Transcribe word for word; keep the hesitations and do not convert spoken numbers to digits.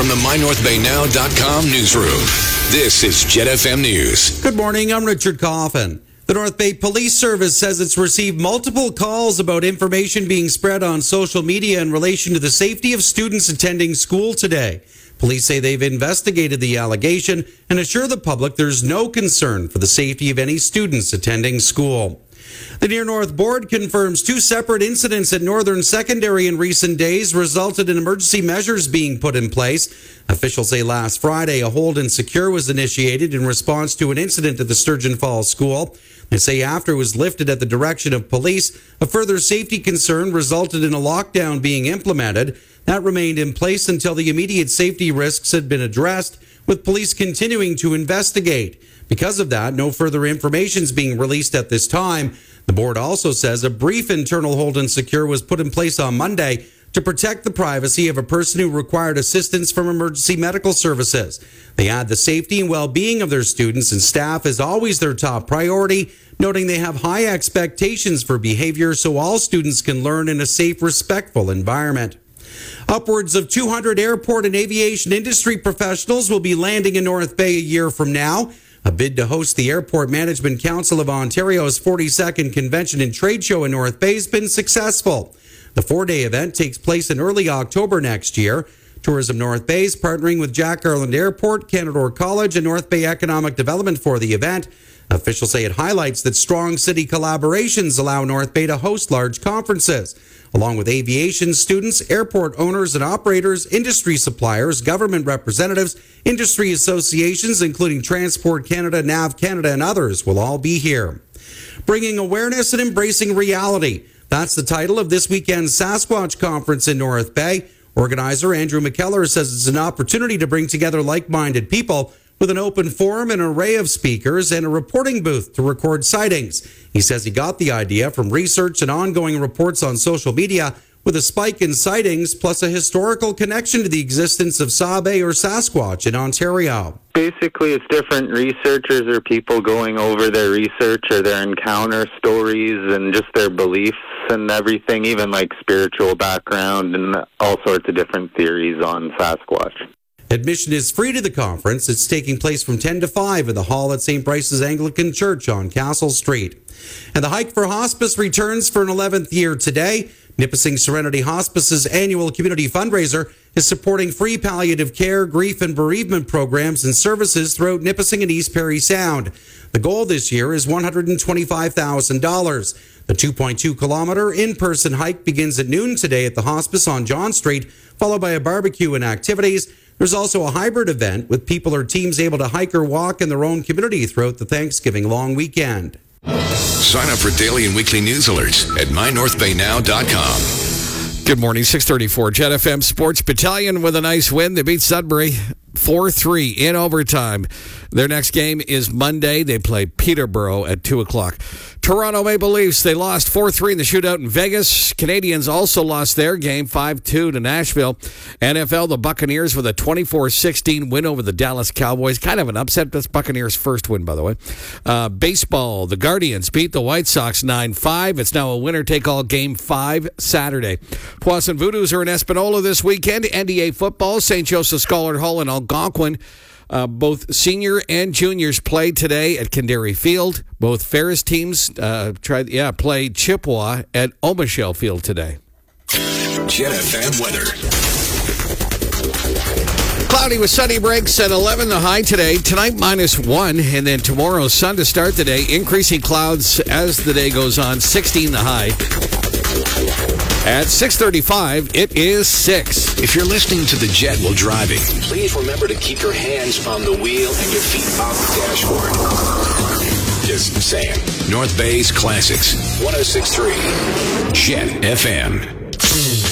from the my north bay now dot com newsroom, this is Jet F M News. Good morning, I'm Richard Coffin. The North Bay Police Service says it's received multiple calls about information being spread on social media in relation to the safety of students attending school today. Police say they've investigated the allegation and assure the public there's no concern for the safety of any students attending school. The Near North Board confirms two separate incidents at Northern Secondary in recent days resulted in emergency measures being put in place. Officials say last Friday a hold and secure was initiated in response to an incident at the Sturgeon Falls School. They say after it was lifted at the direction of police, a further safety concern resulted in a lockdown being implemented. That remained in place until the immediate safety risks had been addressed, with police continuing to investigate. Because of that, no further information is being released at this time. The board also says a brief internal hold and secure was put in place on Monday to protect the privacy of a person who required assistance from emergency medical services. They add the safety and well-being of their students and staff is always their top priority, noting they have high expectations for behavior so all students can learn in a safe, respectful environment. Upwards of two hundred airport and aviation industry professionals will be landing in North Bay a year from now. A bid to host the Airport Management Council of Ontario's forty-second Convention and Trade Show in North Bay has been successful. The four-day event takes place in early October next year. Tourism North Bay is partnering with Jack Garland Airport, Canadore College, and North Bay Economic Development for the event. Officials say it highlights that strong city collaborations allow North Bay to host large conferences. Along with aviation students, airport owners and operators, industry suppliers, government representatives, industry associations, including Transport Canada, Nav Canada, and others will all be here. Bringing awareness and embracing reality. That's the title of this weekend's Sasquatch Conference in North Bay. Organizer Andrew McKellar says it's an opportunity to bring together like-minded people with an open forum, an array of speakers, and a reporting booth to record sightings. He says he got the idea from research and ongoing reports on social media with a spike in sightings plus a historical connection to the existence of Sabe or Sasquatch in Ontario. Basically, it's different researchers or people going over their research or their encounter stories and just their beliefs and everything, even like spiritual background and all sorts of different theories on Sasquatch. Admission is free to the conference. It's taking place from ten to five in the hall at Saint Bryce's Anglican Church on Castle Street. And the Hike for Hospice returns for an eleventh year today. Nipissing Serenity Hospice's annual community fundraiser is supporting free palliative care, grief and bereavement programs and services throughout Nipissing and East Perry Sound. The goal this year is one hundred twenty-five thousand dollars. The two point two kilometer in-person hike begins at noon today at the hospice on John Street, followed by a barbecue and activities. There's also a hybrid event with people or teams able to hike or walk in their own community throughout the Thanksgiving long weekend. Sign up for daily and weekly news alerts at my north bay now dot com. Good morning, six thirty-four. Jet F M Sports Battalion with a nice win. They beat Sudbury four three in overtime. Their next game is Monday. They play Peterborough at two o'clock. Toronto Maple Leafs, they lost four three in the shootout in Vegas. Canadians also lost their game five two to Nashville. N F L, the Buccaneers with a twenty-four sixteen win over the Dallas Cowboys. Kind of an upset. That's Buccaneers' first win, by the way. Uh, baseball, the Guardians beat the White Sox nine five. It's now a winner-take-all game five Saturday. Poisson Voodoos are in Espanola this weekend. N D A football, Saint Joseph Scholar Hall in Algonquin. Uh, both senior and juniors played today at Kandari Field. Both Ferris teams uh, tried, yeah, played Chippewa at Omichelle Field today. Jet F M weather. Cloudy with sunny breaks at eleven, the high today. Tonight, minus one. And then tomorrow, sun to start the day. Increasing clouds as the day goes on. sixteen, the high. At six thirty-five, it is six. If you're listening to the Jet while driving, please remember to keep your hands on the wheel and your feet off the dashboard. Just saying. North Bay's Classics. one oh six point three. Jet F M.